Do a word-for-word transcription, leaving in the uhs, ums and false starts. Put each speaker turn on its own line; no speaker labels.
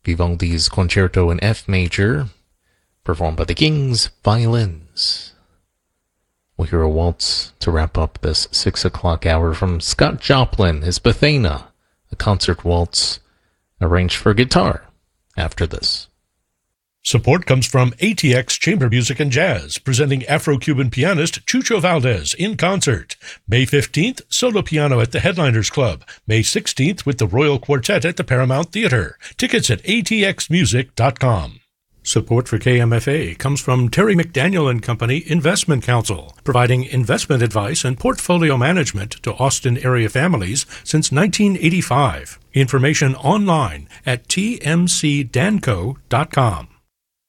Vivaldi's Concerto in F major, performed by the King's Violins. We'll hear a waltz to wrap up this six o'clock hour from Scott Joplin, his Bethana, a concert waltz arranged for guitar after this.
Support comes from A T X Chamber Music and Jazz, presenting Afro-Cuban pianist Chucho Valdez in concert. May fifteenth, solo piano at the Headliners Club. May sixteenth, with the Royal Quartet at the Paramount Theater. Tickets at A T X music dot com. Support for K M F A comes from Terry McDaniel and Company Investment Counsel, providing investment advice and portfolio management to Austin area families since nineteen eighty-five. Information online at T M C danco dot com.